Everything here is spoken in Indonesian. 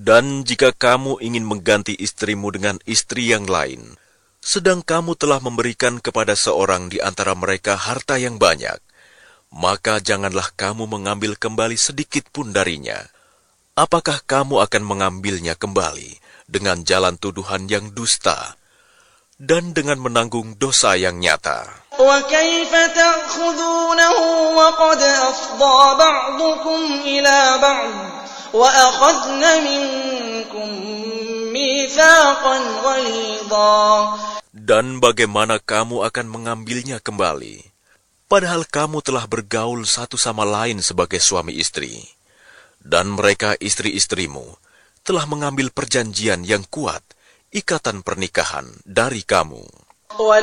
Dan jika kamu ingin mengganti istrimu dengan istri yang lain, sedang kamu telah memberikan kepada seorang di antara mereka harta yang banyak, maka janganlah kamu mengambil kembali sedikit pun darinya. Apakah kamu akan mengambilnya kembali dengan jalan tuduhan yang dusta dan dengan menanggung dosa yang nyata? وَكَيْفَ تَأْخُذُونَهُ وَقَدْ أَفْضَىٰ بَعْضُكُمْ إِلَىٰ بَعْضٍ وَأَخَذْنَ مِنكُم مِّيثَاقًا غَلِيظًا. Dan bagaimana kamu akan mengambilnya kembali, padahal kamu telah bergaul satu sama lain sebagai suami istri, dan mereka istri-istrimu telah mengambil perjanjian yang kuat, ikatan pernikahan dari kamu.